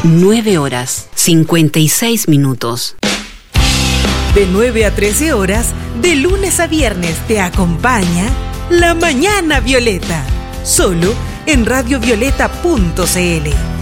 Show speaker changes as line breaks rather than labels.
9 horas, 56 minutos.
De 9 a 13 horas, de lunes a viernes, te acompaña La Mañana Violeta, solo en radiovioleta.cl.